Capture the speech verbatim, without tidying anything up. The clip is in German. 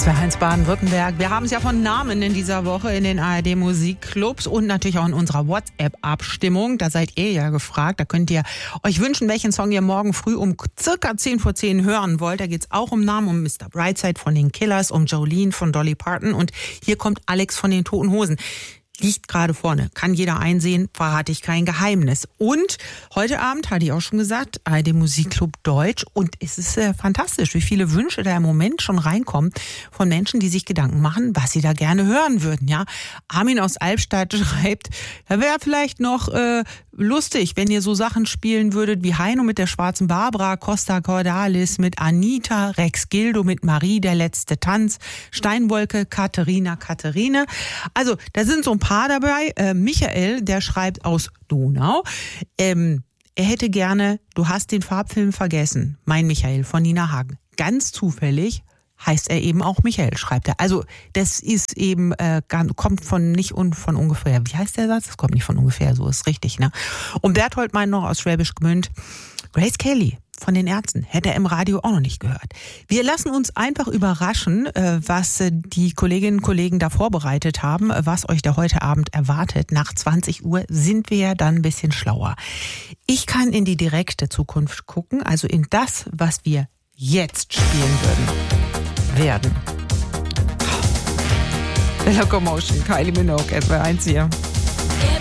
S W R eins Baden-Württemberg. Wir haben es ja von Namen in dieser Woche in den A R D Musikclubs und natürlich auch in unserer WhatsApp-Abstimmung. Da seid ihr ja gefragt. Da könnt ihr euch wünschen, welchen Song ihr morgen früh um circa zehn vor zehn hören wollt. Da geht es auch um Namen, um Mister Brightside von den Killers, um Jolene von Dolly Parton und hier kommt Alex von den Toten Hosen. Liegt gerade vorne. Kann jeder einsehen, verrate ich kein Geheimnis. Und heute Abend, hatte ich auch schon gesagt, A R D Musikclub Deutsch. Und es ist äh, fantastisch, wie viele Wünsche da im Moment schon reinkommen von Menschen, die sich Gedanken machen, was sie da gerne hören würden. Ja, Armin aus Albstadt schreibt, da wäre vielleicht noch äh, lustig, wenn ihr so Sachen spielen würdet wie Heino mit der schwarzen Barbara, Costa Cordalis mit Anita, Rex Gildo mit Marie, der letzte Tanz, Steinwolke, Katharina, Katharine. Also, da sind so ein paar dabei. Äh, Michael, der schreibt aus Donau, ähm, er hätte gerne Du hast den Farbfilm vergessen. Mein Michael von Nina Hagen. Ganz zufällig heißt er eben auch Michael, schreibt er. Also das ist eben, äh, kommt von nicht un, von ungefähr. Wie heißt der Satz? Das kommt nicht von ungefähr, so ist richtig, ne? Und Berthold meint noch aus Schwäbisch Gmünd, Grace Kelly von den Ärzten hätte er im Radio auch noch nicht gehört. Wir lassen uns einfach überraschen, was die Kolleginnen und Kollegen da vorbereitet haben, was euch da heute Abend erwartet. Nach zwanzig Uhr sind wir ja dann ein bisschen schlauer. Ich kann in die direkte Zukunft gucken, also in das, was wir jetzt spielen würden, werden. The Locomotion, Kylie Minogue, S W R eins hier.